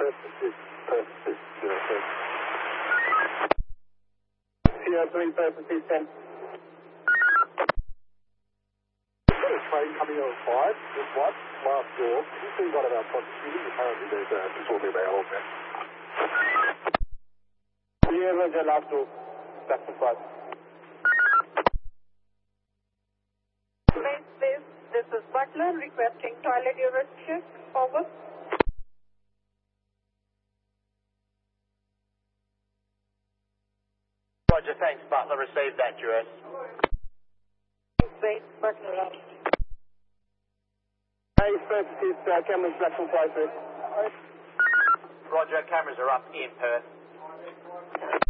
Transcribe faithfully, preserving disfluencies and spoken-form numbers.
Perth assist, Perth assist, zero three. Zero three, Perth assist, ten. Got a train coming on five, just one, last door. You see one of our prosecuting, apparently there's a disorderly behaviour there. Yeah, Roger, last door, back to five. Please, please, this is Butler requesting toilet urine check. Over. Roger, thanks, Butler. Received that, U S. Wait, Butler. Hey, Perth assist, uh, cameras back from five, sir. Roger, cameras are up in Perth.